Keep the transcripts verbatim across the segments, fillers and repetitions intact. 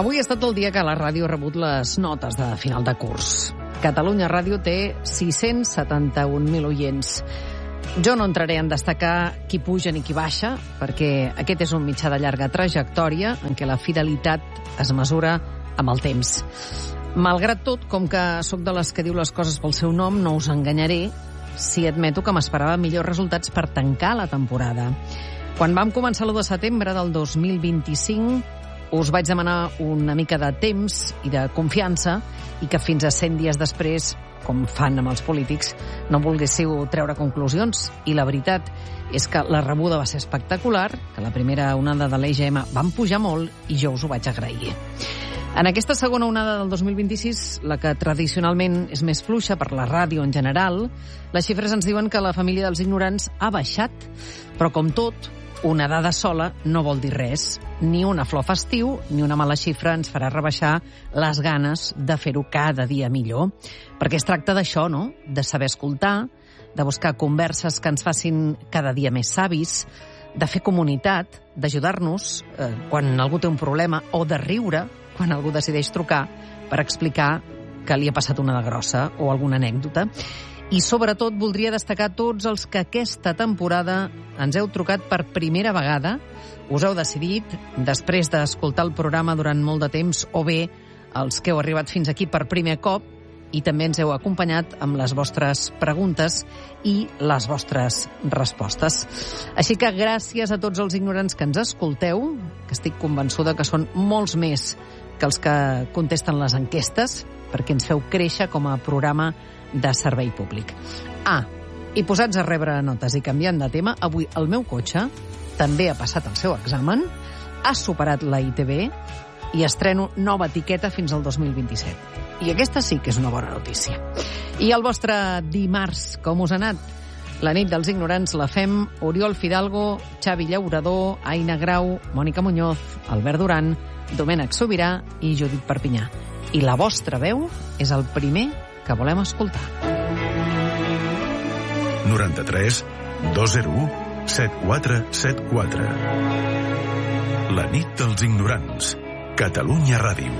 Avui ha estat el dia que la ràdio ha rebut les notes de final de curs. Catalunya Ràdio té sis-cents setanta-un mil oients. Jo no entraré en destacar qui puja ni qui baixa, perquè aquest és un mitjà de llarga trajectòria en què la fidelitat es mesura amb el temps. Malgrat tot, com que sóc de les que diu les coses pel seu nom, no us enganyaré si admeto que m'esperava millors resultats per tancar la temporada. Quan vam començar l'u de setembre del dos mil vint-i-cinc, us vaig demanar una mica de temps i de confiança i que fins a cent dies després, com fan amb els polítics, no volguéssiu treure conclusions. I la veritat és que la rebuda va ser espectacular, que la primera onada de l'E G M van pujar molt i jo us ho vaig agrair. En aquesta segona onada del dos mil vint-i-sis, la que tradicionalment és més fluixa per la ràdio en general, les xifres ens diuen que la família dels ignorants ha baixat, però com tot, una dada sola no vol dir res. Ni una flor fa estiu, ni una mala xifra ens farà rebaixar les ganes de fer-ho cada dia millor. Perquè es tracta d'això, no?, de saber escoltar, de buscar converses que ens facin cada dia més savis, de fer comunitat, d'ajudar-nos eh, quan algú té un problema, o de riure quan algú decideix trucar per explicar que li ha passat una de grossa o alguna anècdota. I, sobretot, voldria destacar tots els que aquesta temporada ens heu trucat per primera vegada, us heu decidit, després d'escoltar el programa durant molt de temps, o bé els que heu arribat fins aquí per primer cop, i també ens heu acompanyat amb les vostres preguntes i les vostres respostes. Així que gràcies a tots els ignorants que ens escolteu, que estic convençuda que són molts més que els que contesten les enquestes, perquè ens feu créixer com a programa de servei públic. Ah, i posats a rebre notes i canviant de tema, avui el meu cotxe també ha passat el seu examen, ha superat la I T B i estreno nova etiqueta fins al dos mil vint-i-set. I aquesta sí que és una bona notícia. I el vostre dimarts, com us ha anat? La nit dels ignorants la fem Oriol Fidalgo, Xavi Llaurador, Aina Grau, Mònica Muñoz, Albert Duran, Domènec Sobirà i Judit Perpinyà. I la vostra veu és el primer que volem escoltar. noranta-tres dos zero u set quatre set quatre. La nit dels ignorants. Catalunya Ràdio.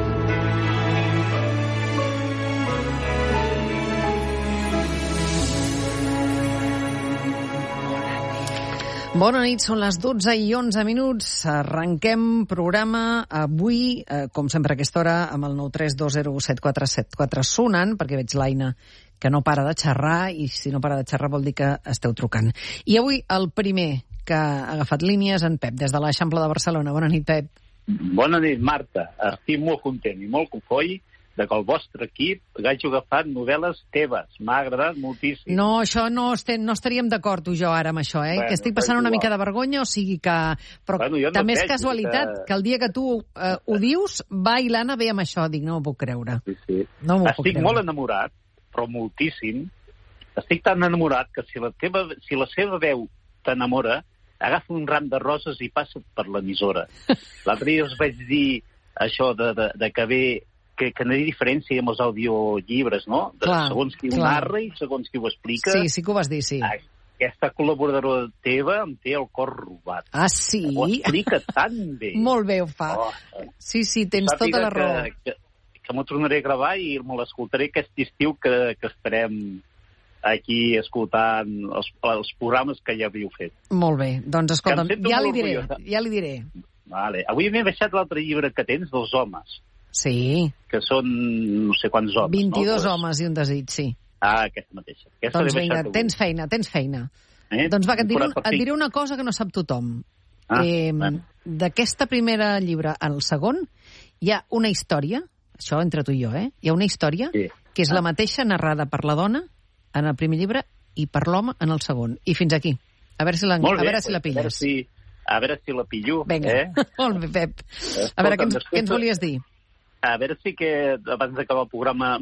Bona nit, són les dotze i onze minuts. Arrenquem programa avui, eh, com sempre a aquesta hora, amb el nou tres dos zero set quatre set quatre sonant, perquè veig l'Aina que no para de xerrar, i si no para de xerrar vol dir que esteu trucant. I avui el primer que ha agafat línies, en Pep, des de l'Eixample de Barcelona. Bona nit, Pep. Bona nit, Marta. Estic molt content i molt cofoi de que el vostre equip hagi agafat novel·les teves. M'ha agradat moltíssim. No, això no, este, no estaríem d'acord, tu i jo, ara, amb això, eh? Bueno, que estic passant una mica de vergonya, o sigui que... Però bueno, no també és casualitat que... que el dia que tu eh, ho dius, va i l'Anna ve amb això. Dic, no m'ho puc creure. Sí, sí. No m'ho estic puc creure. molt enamorat, però moltíssim. Estic tan enamorat que si la, teva, si la seva veu t'enamora, agafa un ram de roses i passa per l'emissora. L'altre dia us vaig dir això de, de, de que ve... que, que no hi ha diferència amb els audiollibres, no? De clar, segons qui ho clar. narra i segons qui ho explica. Sí, sí que ho vas dir, sí. Aquesta col·laboradora teva em té el cor robat. Ah, sí? Ho explica tan bé. Molt bé ho fa. Oh. Sí, sí, tens Sàpiga tota la raó. Que, que, que m'ho tornaré a gravar i me l'escoltaré aquest estiu que, que estarem aquí escoltant els, els programes que ja havíeu fet. Molt bé. Doncs escolta'm, ja li diré, orgullosa. ja li diré. Vale. Avui m'he baixat l'altre llibre que tens dels homes. Sí. Que són no sé quants homes. vint-i-dos no? homes i un desig, sí. Ah, aquesta mateixa. Aquesta doncs vinga, tens feina, tens feina. Eh? Doncs va, que et diré, et diré una cosa que no sap tothom. Ah, eh, D'aquesta primera llibre al segon hi ha una història, això entre tu i jo, eh? Hi ha una història sí. que és ah. la mateixa narrada per la dona en el primer llibre i per l'home en el segon. I fins aquí. A veure si la, bé, a veure si la pilles. A veure si, a veure si la pillo. Vinga, eh? Molt bé, Pep. A veure, què ens, què ens volies dir? A veure si que abans d'acabar el programa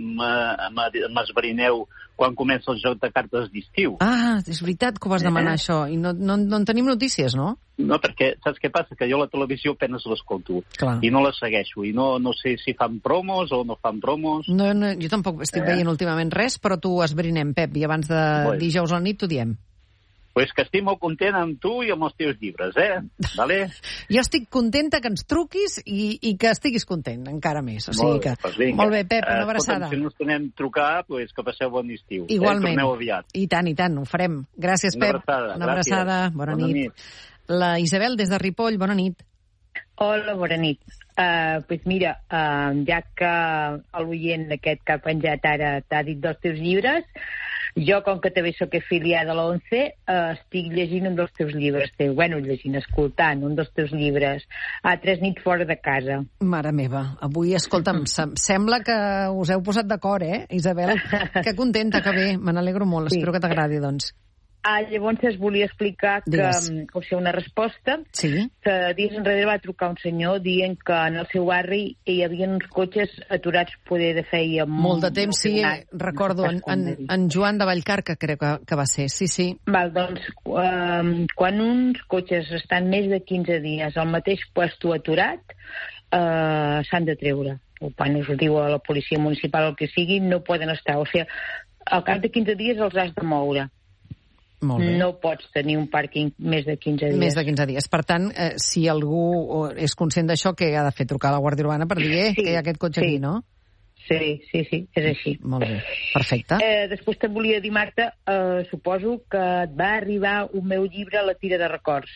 m'esverineu quan comença el joc de cartes d'estiu. Ah, és veritat que ho vas demanar, eh? Això. I no, no, no en tenim notícies, no? No, perquè saps què passa? Que jo la televisió apenas l'escolto. I no la segueixo. I no, no sé si fan promos o no fan promos. No, no, jo tampoc estic eh? veient últimament res, però t'ho esbrinem, Pep. I abans de bueno. dijous a la nit t'ho diem. Pues que estic molt content amb tu i amb els teus llibres, eh? Vale? Jo estic contenta que ens truquis i, i que estiguis content, encara més. O sigui Molt bé, que... doncs vinga. Molt bé, Pep, una Eh, abraçada. escolta'm, si no ens tornem a trucar, pues que passeu bon estiu. Igualment. Eh? Torneu aviat. I tant, i tant, ho farem. Gràcies, Una Pep. abraçada, Una abraçada. gràcies. Bona, Bona nit. nit. La Isabel, des de Ripoll, bona nit. Hola, bona nit. Uh, pues mira, uh, ja que l'oient aquest que ha penjat ara t'ha dit dels teus llibres, jo, com que també sóc afiliada a l'ONCE, uh, estic llegint un dels teus llibres teus. Bueno, llegint, escoltant un dels teus llibres. A Tres nits fora de casa. Mare meva, avui, escolta'm, sem sembla que us heu posat d'acord, eh, Isabel? Que contenta, que bé, me n'alegro molt. Sí. Espero que t'agradi, doncs. Ah, llavors es volia explicar que, Digues. o sigui, una resposta, Sí? que dies enrere va trucar un senyor dient que en el seu barri hi havia uns cotxes aturats poder de feia Molt de temps, sí, recordo, en, en, en Joan de Vallcarca, crec que, que va ser, sí, sí. Val, doncs, um, quan uns cotxes estan més de quinze dies al mateix puesto aturat, uh, s'han de treure. O quan us ho diu a la policia municipal o el que sigui, no poden estar. O sigui, al cap de quinze dies els has de moure. Molt bé. No pots tenir un pàrquing més de quinze dies. Més de quinze dies. Per tant, eh, si algú és conscient d'això, què ha de fer? Trucar a la Guàrdia Urbana per dir eh, Sí, que hi ha aquest cotxe sí. aquí, no? Sí, sí, sí, és així. Molt bé, perfecte. Eh, després te volia dir, Marta, eh, suposo que et va arribar un meu llibre a la tira de records.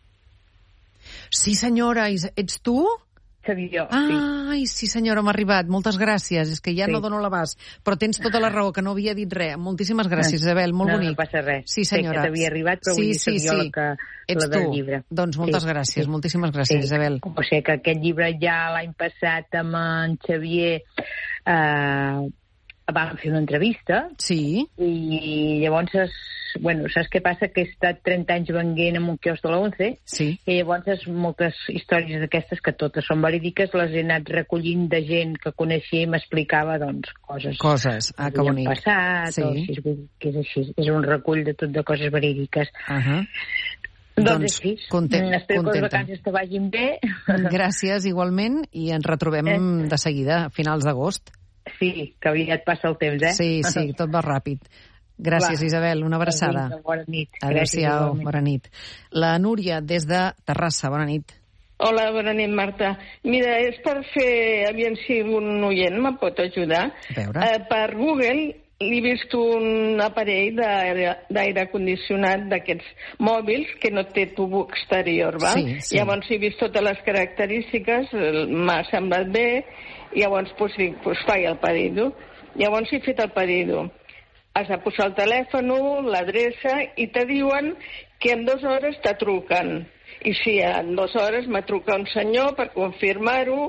Sí, senyora, Is- ets tu? Sabia jo, sí. Ai, sí, senyora, m'ha arribat. Moltes gràcies. És que ja Sí. no dono l'abast. Però tens tota la raó, que no havia dit res. Moltíssimes gràcies, Isabel, molt no, bonic. No passa res. Sí, senyora. Sé que t'havia arribat, però sí, vull dir, sí, soc jo sí. la, que, Ets la del tu. llibre. Doncs moltes Sí, gràcies, sí. moltíssimes gràcies, Sí. Isabel. O sigui que aquest llibre ja l'any passat amb en Xavier eh, vam fer una entrevista Sí, i llavors, es, bueno, saps què passa? Que he estat trenta anys venguent en un quiosc de la ONCE sí. i llavors és moltes històries d'aquestes que totes són verídiques, les he anat recollint de gent que coneixia i m'explicava doncs coses Coses. Ah, que havien bonic. passat, Sí. o així, vull dir que és així, és un recull de tot de coses verídiques. Uh -huh. Doncs, Doncs, així, content, espero que les contenta. vacances te vagin bé. Gràcies, igualment, i ens retrobem Eh. de seguida, a finals d'agost. Sí, que aviat passa el temps, eh? Sí, sí, tot va ràpid. Gràcies, Va. Isabel, una abraçada. Vinga, bona nit. Gràcies, Adéu-siau, igualment. bona nit. La Núria, des de Terrassa, bona nit. Hola, bona nit, Marta. Mira, és per fer, aviam si un oient me pot ajudar. A veure. Eh, per Google he vist un aparell d'aire d'aire condicionat d'aquests mòbils que no té tubo exterior, va? Sí, sí. Llavors he vist totes les característiques, eh, m'ha semblat bé, i llavors pues, dic, pues, faig el pedido. Llavors he fet el pedido. Has de posar el telèfon, l'adreça, i te diuen que en dues hores te truquen. I sí, en dues hores me truca un senyor per confirmar-ho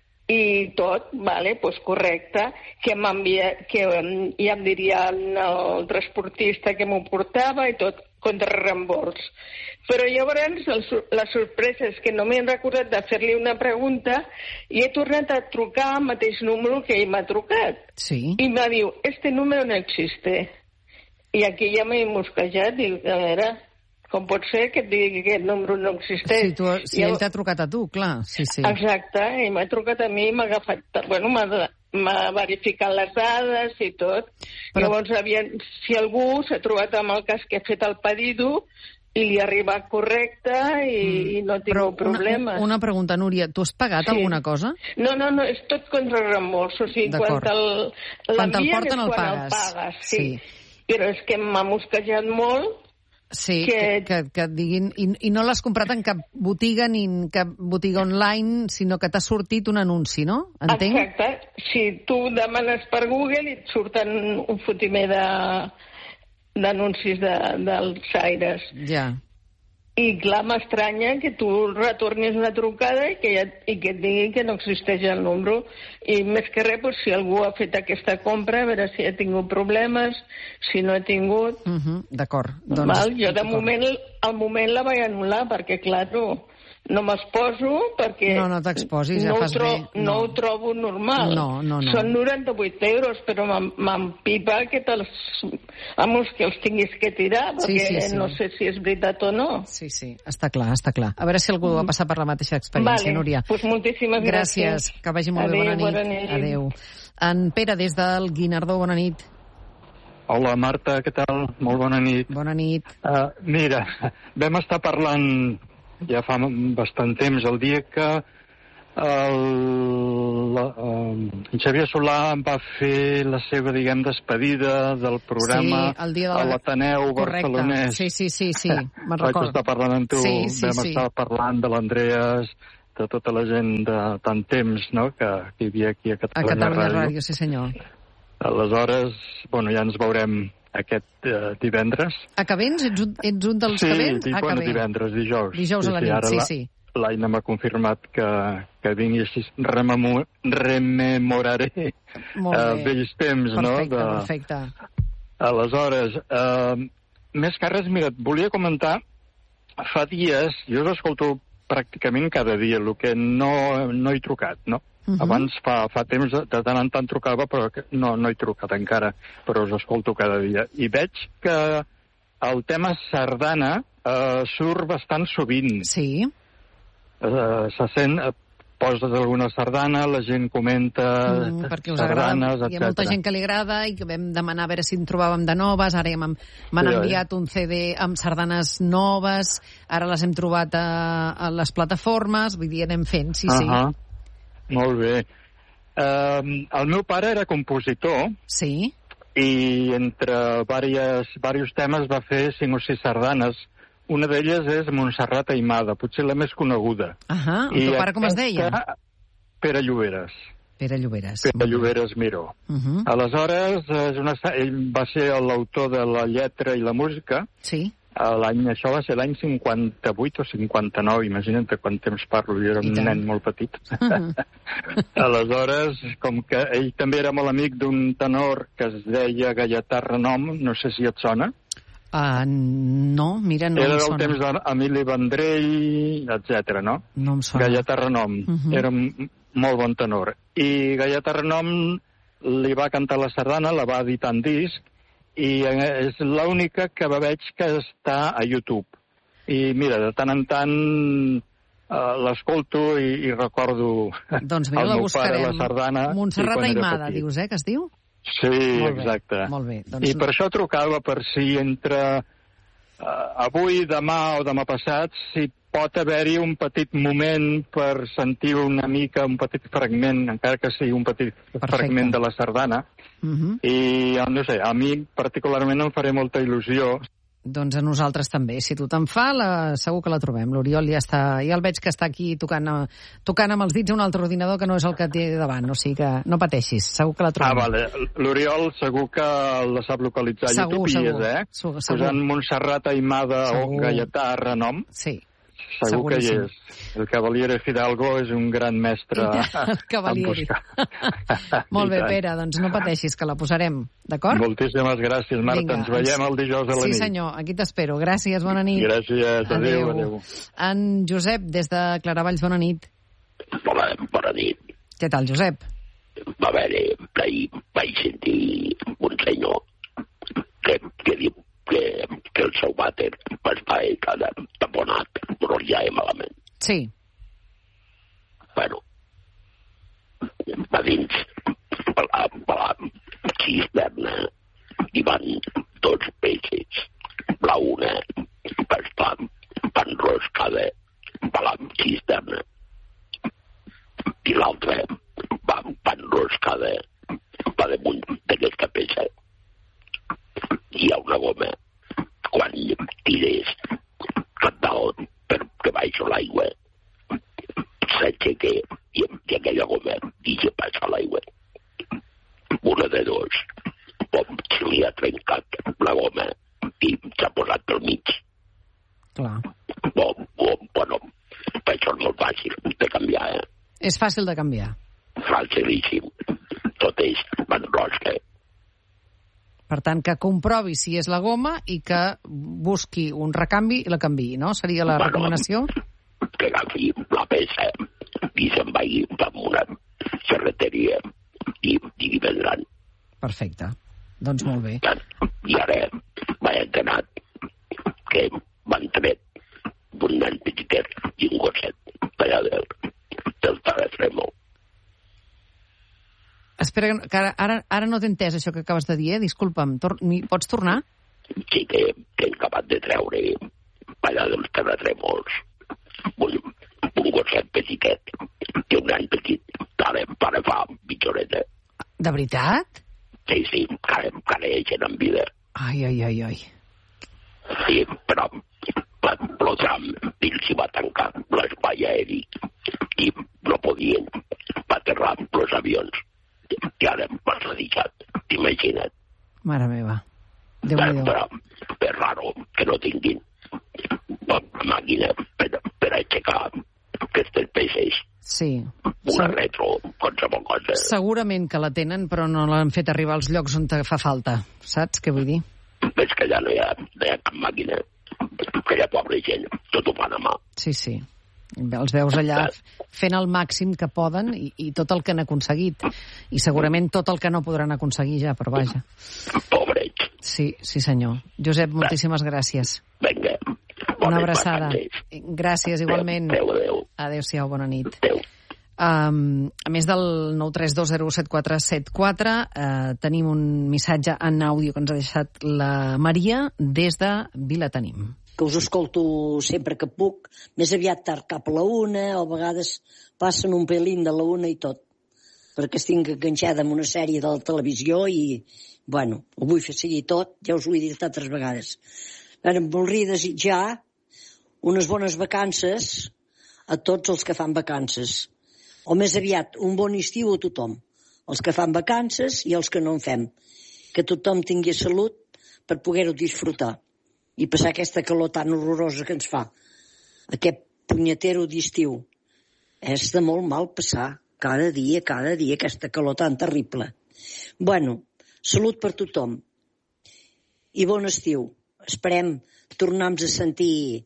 i tot, vale, pues correcte, que m'envia, que um, ja em diria el transportista que m'ho portava i tot, contra reembols. Però llavors el, la sorpresa és que no m'he recordat de fer-li una pregunta i he tornat a trucar al mateix número que ell m'ha trucat. Sí. I me diu, este número no existe. I aquí ja m'he mosquejat i dic, a veure, com pot ser que et digui que aquest número no existeix? Si, tu, si I ell llavors- t'ha trucat a tu, clar. Sí, sí. Exacte, i m'ha trucat a mi i m'ha agafat... Bueno, m'ha m'ha verificat les dades i tot. Però- Però... Llavors, aviam, si algú s'ha trobat amb el cas que he fet el pedido i li ha arribat correcte i, i no tinc Però problemes. una, una pregunta, Núria, tu has pagat Sí. alguna cosa? No, no, no, és tot contra reembols. O sigui, D'acord. quan te'l Quan te'l l'envien porten és el quan pagues. el pagues. Sí. Sí. Però és que m'ha mosquejat molt. Sí, que, Que- que, que et diguin... I, i no l'has comprat en cap botiga ni en cap botiga online, sinó que t'ha sortit un anunci, no? Entenc? Exacte. Si tu demanes per Google i et surten un fotimer de d'anuncis de, dels aires. Ja. I clar, m'estranya que tu retornis una trucada i que, ja, i que et digui que no existeix el número. I més que res, doncs, si algú ha fet aquesta compra, a veure si ha tingut problemes, si no ha tingut... Uh -huh. D'acord. Doncs, Val? Jo de moment, al moment la vaig anul·lar, perquè clar, no, no m'exposo, perquè No, no t'exposis, ja no, fas ho tro bé. no. No. ho trobo normal. No, no, no. Són noranta-vuit euros, però m'em- m'empipa que te'ls... Vamos, que els tinguis que tirar, Sí, perquè sí, sí. no sé si és veritat o no. Sí, sí, està clar, està clar. A veure si algú va passar per la mateixa experiència, Vale, Núria. pues moltíssimes gràcies. Gràcies, que vagi molt Adéu, bé, bona nit. bona nit. Adéu. En Pere, des del Guinardó, bona nit. Hola, Marta, què tal? Molt bona nit. Bona nit. Uh, mira, vam estar parlant ja fa bastant temps, el dia que el, la, uh, Xavier Solà va fer la seva, diguem, despedida del programa sí, el dia de la... a l'Ateneu barcelonès. Sí, sí, sí, sí, me'n recordo. Vaig estar parlant amb tu, sí, sí, vam sí. estar parlant de l'Andreas, de tota la gent de tant temps, no?, que, que hi havia aquí a Catalunya, a Catalunya Ràdio. Ràdio, sí senyor. Aleshores, bueno, ja ens veurem aquest uh, divendres. A que vens? Ets un, ets un dels sí, que vens? Sí, ah, bueno, que divendres, dijous. Dijous sí, a la sí, nit, sí, la, sí. L'Aina m'ha confirmat que, que vingui així, rememo, rememoraré uh, vells temps, perfecte, no? De... Perfecte, Aleshores, uh, més que res, mira, et volia comentar, fa dies, jo us escolto pràcticament cada dia, el que no, no he trucat, no? Uh -huh. Abans fa, fa temps, de tant en tant trucava, però no, no he trucat encara, però us escolto cada dia. I veig que el tema sardana eh, surt bastant sovint. Sí. Eh, se sent, eh, poses alguna sardana, la gent comenta mm, perquè us sardanes, agrada. Hi ha molta gent que li agrada i que vam demanar a veure si en trobàvem de noves. Ara m'han sí, enviat un C D amb sardanes noves, ara les hem trobat a, a les plataformes, vull dir, anem fent, sí, sí. Uh-huh. Molt bé. Uh, el meu pare era compositor. Sí. I entre diversos temes va fer cinc o sis sardanes. Una d'elles és Montserrat Aimada, potser la més coneguda. Ahà, el teu pare com es deia? Pere Lloberes. Pere Lloberes. Pere Lloberes Miró. Uh-huh. Aleshores, és una, ell va ser l'autor de la lletra i la música. Sí. L'any, això va ser l'any cinquanta-vuit o cinquanta-nou, imagina't de quant temps parlo, jo era un nen molt petit. Uh-huh. Aleshores, com que ell també era molt amic d'un tenor que es deia Gaietà Renom, no sé si et sona. Uh, no, mira, no era em sona. sona. Era del temps d'Emili Vendrell, etcètera, no? No em sona. Gaietà Renom, uh-huh. Era un molt bon tenor. I Gaietà Renom li va cantar la sardana, la va editar en disc, i és l'única que veig que està a YouTube. I mira, de tant en tant uh, l'escolto i, i recordo doncs mira, el la meu buscarem. pare, la sardana... Montserrat Aimada, dius, eh, que es diu? Sí, molt exacte. Bé, molt bé. Doncs... I per això trucava per si entre uh, avui, demà o demà passat, si pot haver-hi un petit moment per sentir una mica, un petit fragment, encara que sigui un petit Perfecte. fragment de la sardana. Uh-huh. I, no sé, a mi particularment em faré molta il·lusió. Doncs a nosaltres també. Si tu te'n fa, la, segur que la trobem. L'Oriol ja està... Ja el veig que està aquí tocant, tocant amb els dits a un altre ordinador que no és el que té davant. O sigui que no pateixis, segur que la trobem. Ah, vale. L'Oriol segur que la sap localitzar. Segur, YouTube segur. Hi és, eh? Segur, segur. Posant Montserrat Aimada segur. o Gaietà Renom. Sí. Segur que hi és. El Cavaliere Fidalgo és un gran mestre el Cavaliere. Molt bé, Pere, doncs no pateixis, que la posarem, d'acord? Moltíssimes gràcies, Marta. Vinga, ens veiem el dijous a la sí, nit. Sí, senyor, aquí t'espero. Gràcies, bona nit. Gràcies, adéu, adéu. adéu. En Josep, des de Claravalls, bona nit. Hola, bona nit. Què tal, Josep? A veure, ahir vaig sentir un senyor que, que diu que, que el seu vàter està cada taponat, però ja és malament. Sí. Bueno, a dins, a la, a la cisterna, hi van dos peixes. La una està enroscada a la cisterna i l'altra va enroscada va damunt d'aquesta peça. Hi ha una goma, quan tires cap dalt perquè baixo l'aigua, s'aixeca i, i aquella goma deixa passar l'aigua. Una de dos, com se li ha trencat la goma i s'ha posat pel mig. Clar. O, o, bueno, això és molt fàcil de canviar, eh? És fàcil de canviar. Facilíssim. Tot és enrosca. Per tant, que comprovi si és la goma i que busqui un recanvi i la canviï, no? Seria la bueno, recomanació? Que agafi la peça i se'n vagi amb una ferreteria i, i hi vendran. Perfecte. Doncs molt bé. I ara m'he entenat que m'han tret un nen petitet i un gosset allà del, del Taretremo. Espera espera, que ara, ara, ara no t'he entès això que acabes de dir, eh? Disculpa'm, tor pots tornar? Sí que, que he acabat de treure allà dels terratrèmols un, un gosset petitet, que un any petit, ara, ara fa mitja horeta. De veritat? Sí, sí, encara, encara hi ha gent en vida. Ai, ai, ai, ai. Sí, però el tram s'hi va tancar l'espai aeri i no podien aterrar els avions. I ara m'has deixat, t'imagina't. Mare meva. Déu-n'hi-do. Però és raro que no tinguin una màquina per, per aixecar aquestes peces. Sí. Una Seg retro, qualsevol cosa. Segurament que la tenen, però no l'han fet arribar als llocs on te fa falta. Saps què vull dir? És que ja no hi ha, no hi ha cap màquina. Que hi ha pobra gent, tot ho fan a mà. Sí, sí. Els veus allà fent el màxim que poden i, i tot el que han aconseguit. I segurament tot el que no podran aconseguir ja, però vaja. Pobrets. Sí, sí senyor. Josep, moltíssimes gràcies. Vinga. Una abraçada. Gràcies, igualment. Adéu, adéu. Adéu-siau, bona nit. Adéu. Um, a més del nou tres dos zero set quatre set quatre, uh, tenim un missatge en àudio que ens ha deixat la Maria des de Vilatenim. Que us escolto sempre que puc, més aviat tard cap a la una, o a vegades passen un pelín de la una i tot, perquè estic enganxada amb una sèrie de la televisió i, bueno, ho vull fer seguir tot, ja us ho he dit altres vegades. Ara em voldria desitjar unes bones vacances a tots els que fan vacances, o més aviat, un bon estiu a tothom, els que fan vacances i els que no en fem, que tothom tingui salut per poder-ho disfrutar i passar aquesta calor tan horrorosa que ens fa. Aquest punyetero d'estiu. És de molt mal passar, cada dia, cada dia, aquesta calor tan terrible. Bueno, salut per tothom. I bon estiu. Esperem tornar-nos a sentir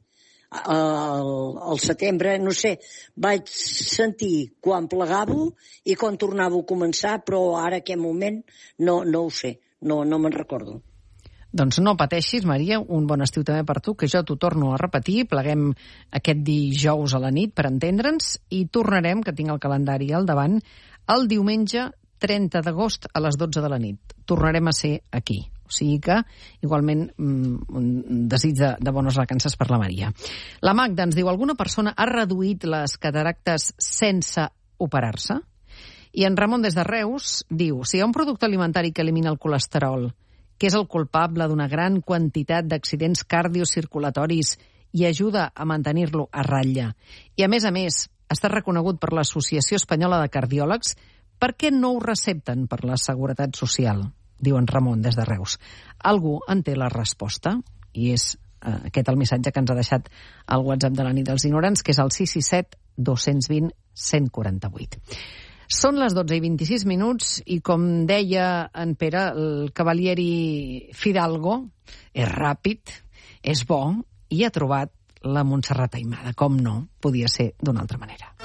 al, al setembre, no sé, vaig sentir quan plegava i quan tornava a començar, però ara, aquest moment, no, no ho sé, no, no me'n recordo. Doncs no pateixis, Maria, un bon estiu també per tu, que jo t'ho torno a repetir. Pleguem aquest dijous a la nit, per entendre'ns, i tornarem, que tinc el calendari al davant, el diumenge trenta d'agost a les dotze de la nit. Tornarem a ser aquí. O sigui que, igualment, un desig de, de bones vacances per la Maria. La Magda ens diu, alguna persona ha reduït les cataractes sense operar-se? I en Ramon des de Reus diu, si hi ha un producte alimentari que elimina el colesterol, que és el culpable d'una gran quantitat d'accidents cardiocirculatoris i ajuda a mantenir-lo a ratlla, i a més a més està reconegut per l'Associació Espanyola de Cardiòlegs, per què no ho recepten per la Seguretat Social? Diu en Ramon des de Reus. Algú en té la resposta? I és eh, aquest el missatge que ens ha deixat el WhatsApp de la nit dels ignorants, que és el sis sis set dos vint cent quaranta-vuit. Són les dotze i vint-i-sis minuts i, com deia en Pere, el Cavalieri Fidalgo és ràpid, és bo i ha trobat la Montserrat Aimada. Com no podia ser d'una altra manera.